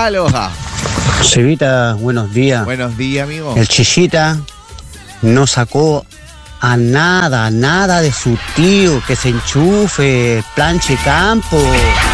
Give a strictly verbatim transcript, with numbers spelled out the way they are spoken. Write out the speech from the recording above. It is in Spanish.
Aloha. Cevita, buenos días. Buenos días, amigo. El Chichita no sacó a nada, nada de su tío, que se enchufe, planche campo.